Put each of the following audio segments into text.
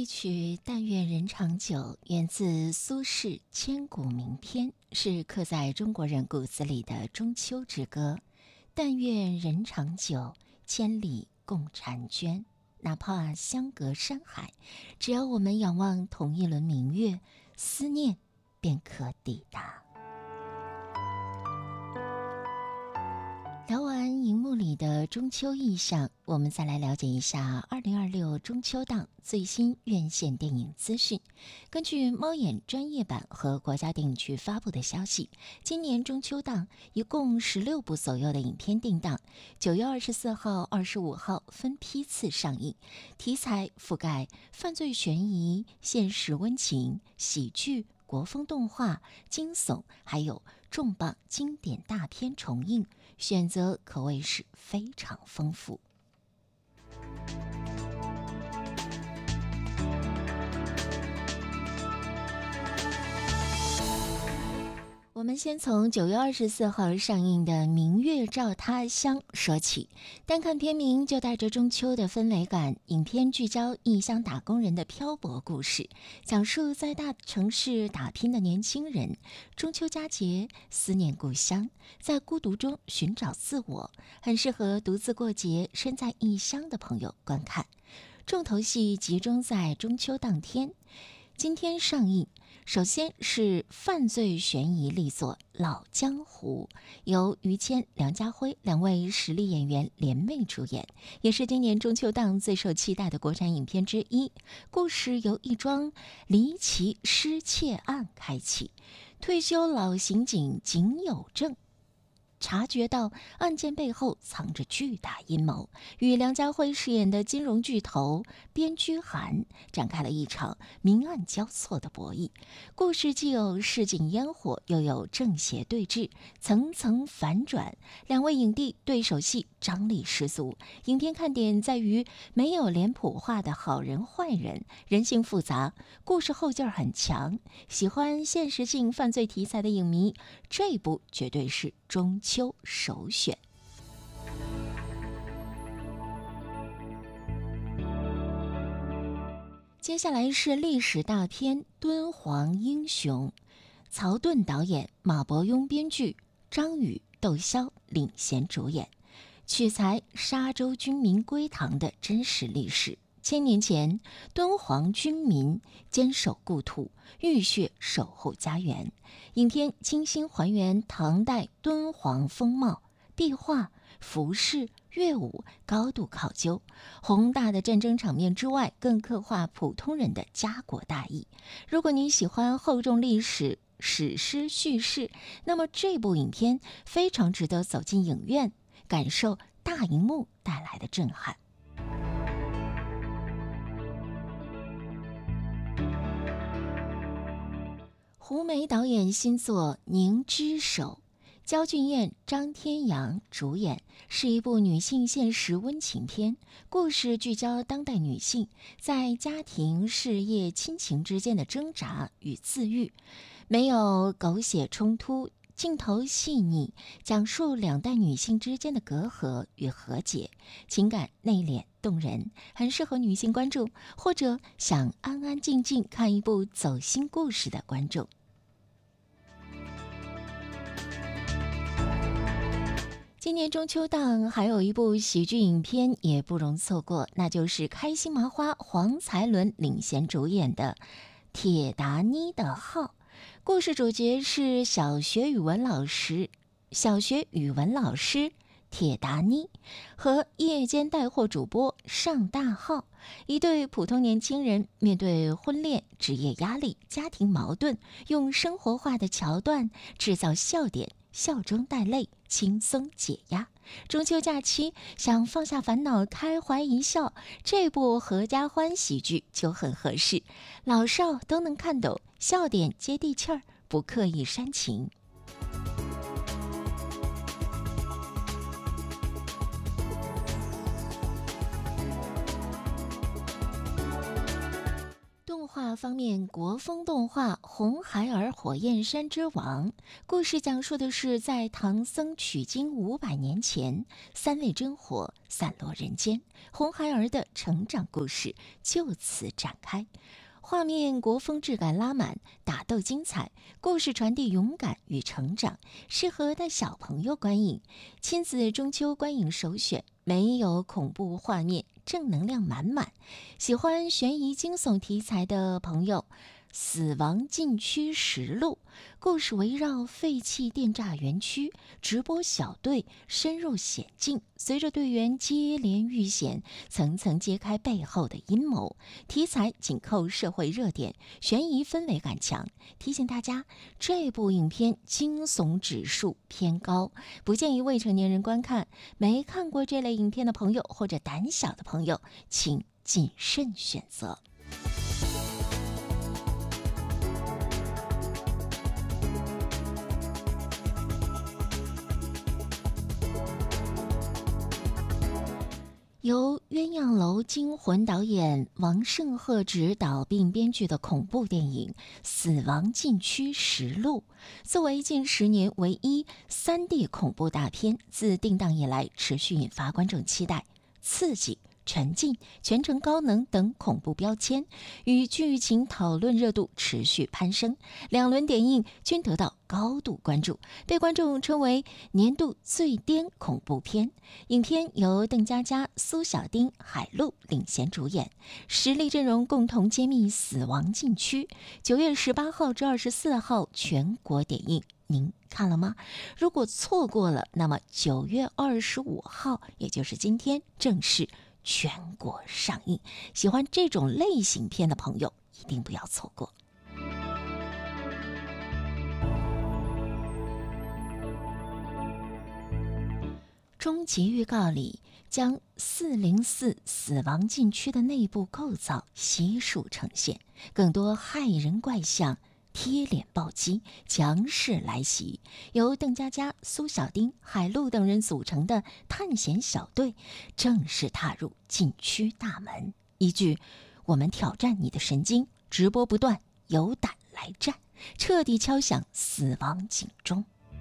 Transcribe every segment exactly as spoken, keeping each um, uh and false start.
一曲《但愿人长久》源自苏轼《千古名篇》，是刻在中国人骨子里的中秋之歌。但愿人长久，千里共婵娟。哪怕相隔山海，只要我们仰望同一轮明月，思念便可抵达。聊完荧幕里的中秋意象，我们再来了解一下二零二六中秋档最新院线电影资讯。根据猫眼专业版和国家电影局发布的消息，今年中秋档一共十六部左右的影片定档，九月二十四号、二十五号分批次上映，题材覆盖犯罪悬疑、现实温情、喜剧、国风动画、惊悚，还有重磅经典大片重映，选择可谓是非常丰富。我们先从九月二十四号上映的《明月照他乡》说起，单看片名就带着中秋的氛围感。影片聚焦异乡打工人的漂泊故事，讲述在大城市打拼的年轻人中秋佳节思念故乡，在孤独中寻找自我，很适合独自过节身在异乡的朋友观看。重头戏集中在中秋当天，今天上映。首先是犯罪悬疑力作《老江湖》，由于谦、梁家辉两位实力演员联袂主演，也是今年中秋档最受期待的国产影片之一。故事由一桩离奇失窃案开启，退休老刑警景有正察觉到案件背后藏着巨大阴谋，与梁家辉饰演的金融巨头边居涵展开了一场明暗交错的博弈。故事既有市井烟火，又有正邪对峙，层层反转。两位影帝对手戏张力十足。影片看点在于没有脸谱化的好人坏人，人性复杂，故事后劲儿很强。喜欢现实性犯罪题材的影迷，这部绝对是中秋首选。接下来是历史大片《敦煌英雄》，曹盾导演，马伯庸编剧，张宇、窦骁领衔主演，取材沙洲军民归唐的真实历史。千年前，敦煌军民坚守故土，浴血守护家园。影片精心还原唐代敦煌风貌，壁画、服饰、乐舞高度考究。宏大的战争场面之外，更刻画普通人的家国大义。如果你喜欢厚重历史史诗叙事，那么这部影片非常值得走进影院，感受大荧幕带来的震撼。胡梅导演新作《凝之手》，焦俊艳、张天阳主演，是一部女性现实温情片。故事聚焦当代女性在家庭、事业、亲情之间的挣扎与自愈，没有狗血冲突，镜头细腻，讲述两代女性之间的隔阂与和解，情感内敛动人，很适合女性观众或者想安安静静看一部走心故事的观众。今年中秋档还有一部喜剧影片也不容错过，那就是开心麻花黄才伦领衔主演的《铁达尼的号》。故事主角是小学语文老师小学语文老师铁达尼和夜间带货主播尚大浩，一对普通年轻人面对婚恋、职业压力、家庭矛盾，用生活化的桥段制造笑点，笑中带泪，轻松解压。中秋假期想放下烦恼，开怀一笑，这部合家欢喜剧就很合适，老少都能看懂，笑点接地气儿，不刻意煽情。 画方面，国风动画《红孩儿火焰山之王》故事讲述的是在唐僧取经五百年前，三味真火散落人间，红孩儿的成长故事就此展开。画面国风质感拉满，打斗精彩，故事传递勇敢与成长，适合带小朋友观影。亲子中秋观影首选，没有恐怖画面，正能量满满。喜欢悬疑惊悚题材的朋友，死亡禁区实录故事围绕废弃电栅园区，直播小队深入险境，随着队员接连遇险，层层揭开背后的阴谋。题材紧扣社会热点，悬疑氛围感强。提醒大家，这部影片惊悚指数偏高，不建议未成年人观看。没看过这类影片的朋友或者胆小的朋友，请谨慎选择。由鸳鸯楼惊魂导演王胜赫执导并编剧的恐怖电影《死亡禁区实录》，作为近十年唯一 三 D 恐怖大片，自定档以来持续引发观众期待、刺激、沉浸、全程高能等恐怖标签，与剧情讨论热度持续攀升，两轮点映均得到高度关注，被观众称为年度最巅恐怖片。影片由邓家佳、苏小丁、海陆领衔主演，实力阵容共同揭秘死亡禁区。九月十八号至二十四号全国点映，您看了吗？如果错过了，那么九月二十五号，也就是今天，正式全国上映。喜欢这种类型片的朋友一定不要错过。终极预告里将四零四死亡禁区的内部构造悉数呈现，更多骇人怪象、贴脸暴击、强势来袭，由邓家佳、苏小丁、海陆等人组成的探险小队正式踏入禁区大门。一句“我们挑战你的神经”，直播不断，有胆来战，彻底敲响死亡警钟。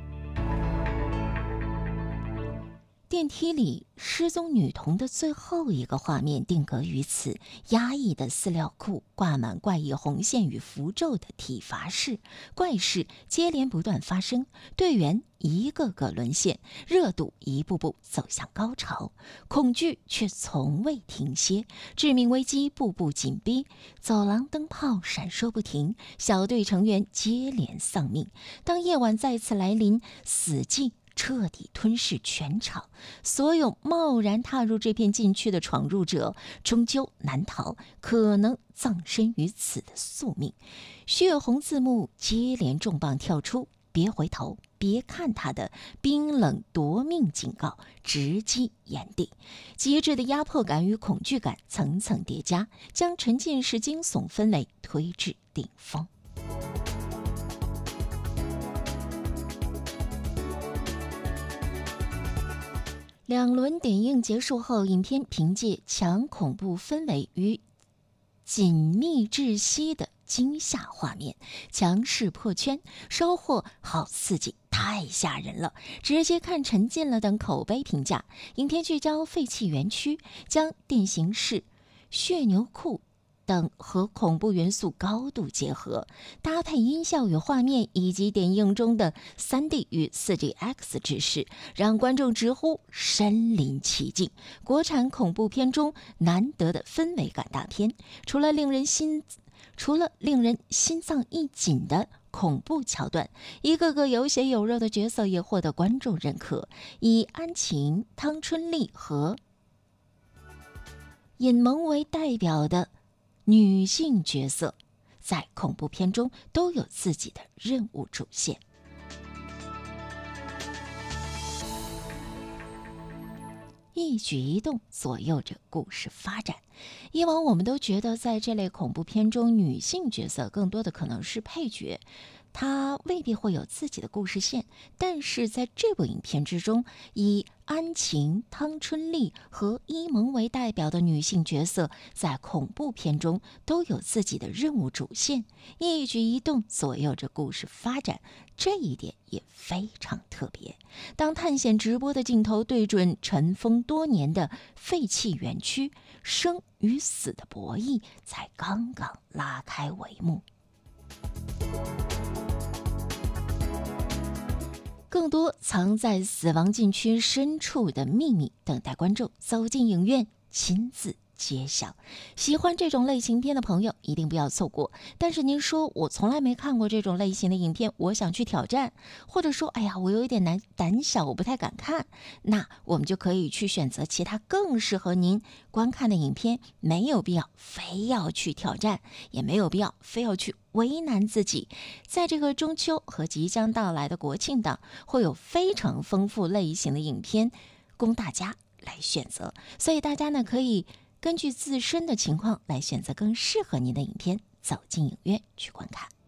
电梯里失踪女童的最后一个画面定格于此，压抑的饲料库，挂满怪异红线与符咒的体罚室，怪事接连不断发生，队员一个个沦陷，热度一步步走向高潮，恐惧却从未停歇，致命危机步步紧逼，走廊灯泡闪烁不停，小队成员接连丧命。当夜晚再次来临，死寂彻底吞噬全场，所有贸然踏入这片禁区的闯入者，终究难逃可能葬身于此的宿命。血红字幕接连重磅跳出，别回头，别看他的冰冷夺命警告直击眼底，极致的压迫感与恐惧感层层叠加，将沉浸式惊悚氛围推至顶峰。两轮点映结束后，影片凭借强恐怖氛围与紧密窒息的惊吓画面，强势破圈，收获好刺激，太吓人了，直接看沉浸了等口碑评价。影片聚焦废弃园区，将电刑室、血牛库等和恐怖元素高度结合，搭配音效与画面以及点映中的 三 D 与 四 D X 制式，让观众直呼身临其境。国产恐怖片中难得的氛围感大片，除了令人心除了令人心脏一紧的恐怖桥段，一个个有血有肉的角色也获得观众认可，以安晴、汤春丽和尹萌为代表的女性角色在恐怖片中都有自己的任务主线。一举一动左右着故事发展。以往我们都觉得在这类恐怖片中，女性角色更多的可能是配角， 它未必会有自己的故事线，但是在这部影片之中，以安晴、汤春丽和伊萌为代表的女性角色，在恐怖片中都有自己的任务主线，一举一动左右着故事发展，这一点也非常特别。当探险直播的镜头对准尘封多年的废弃园区，生与死的博弈才刚刚拉开帷幕。更多藏在死亡禁区深处的秘密，等待观众走进影院亲自揭晓。喜欢这种类型片的朋友一定不要错过。但是您说我从来没看过这种类型的影片，我想去挑战，或者说哎呀我有一点难胆小，我不太敢看，那我们就可以去选择其他更适合您观看的影片，没有必要非要去挑战，也没有必要非要去为难自己。在这个中秋和即将到来的国庆档，会有非常丰富类型的影片供大家来选择，所以大家呢可以根据自身的情况来选择更适合您的影片，走进影院去观看。